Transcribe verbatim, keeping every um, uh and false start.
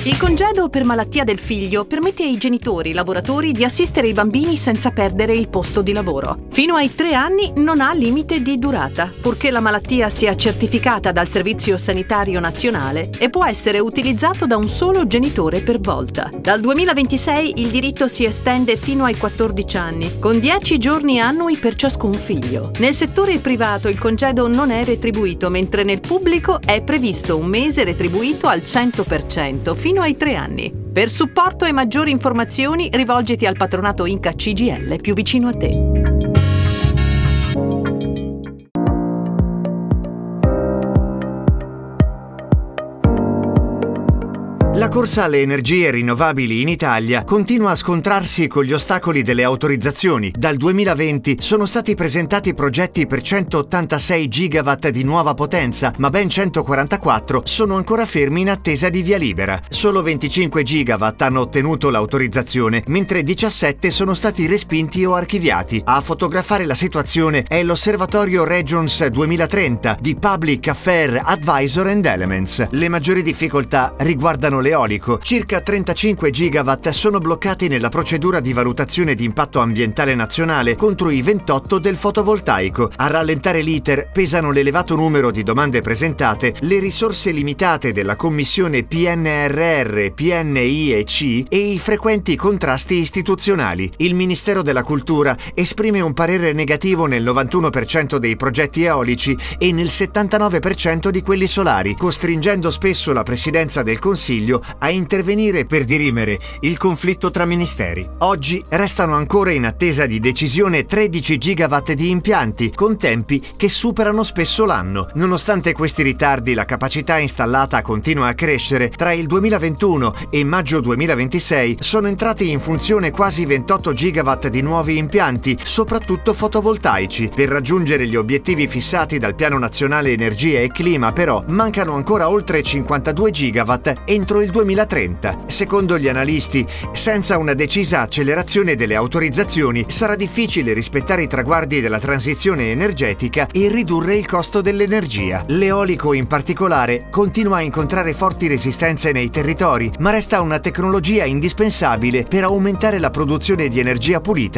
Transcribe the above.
Il congedo per malattia del figlio permette ai genitori lavoratori di assistere i bambini senza perdere il posto di lavoro. Fino ai tre anni non ha limite di durata, purché la malattia sia certificata dal Servizio Sanitario Nazionale e può essere utilizzato da un solo genitore per volta. Dal duemilaventisei il diritto si estende fino ai quattordici anni, con dieci giorni annui per ciascun figlio. Nel settore privato il congedo non è retribuito, mentre nel pubblico è previsto un mese retribuito al cento per cento fino ai tre anni. Per supporto e maggiori informazioni rivolgiti al patronato Inca C G I L più vicino a te. La corsa alle energie rinnovabili in Italia continua a scontrarsi con gli ostacoli delle autorizzazioni. Dal duemilaventi sono stati presentati progetti per centottantasei gigawatt di nuova potenza, ma ben centoquarantaquattro sono ancora fermi in attesa di via libera. Solo venticinque gigawatt hanno ottenuto l'autorizzazione, mentre diciassette sono stati respinti o archiviati. A fotografare la situazione è l'osservatorio Regions duemilatrenta di Public Affairs Advisor and Elements. Le maggiori difficoltà riguardano l'eolico. Circa trentacinque gigawatt sono bloccati nella procedura di valutazione di impatto ambientale nazionale contro i ventotto del fotovoltaico. A rallentare l'iter pesano l'elevato numero di domande presentate, le risorse limitate della commissione P N R R, P N I e C e i frequenti contrasti istituzionali. Il Ministero della Cultura esprime un parere negativo nel novantuno per cento dei progetti eolici e nel settantanove per cento di quelli solari, costringendo spesso la Presidenza del Consiglio a intervenire per dirimere il conflitto tra ministeri. Oggi restano ancora in attesa di decisione tredici gigawatt di impianti, con tempi che superano spesso l'anno. Nonostante questi ritardi, la capacità installata continua a crescere. Tra il duemilaventuno e maggio duemilaventisei sono entrati in funzione quasi ventotto gigawatt di nuovi impianti, soprattutto fotovoltaici. Per raggiungere gli obiettivi fissati dal Piano Nazionale Energia e Clima, però, mancano ancora oltre cinquantadue gigawatt entro il duemilatrenta. Secondo gli analisti, senza una decisa accelerazione delle autorizzazioni sarà difficile rispettare i traguardi della transizione energetica e ridurre il costo dell'energia. L'eolico in particolare continua a incontrare forti resistenze nei territori, ma resta una tecnologia indispensabile per aumentare la produzione di energia pulita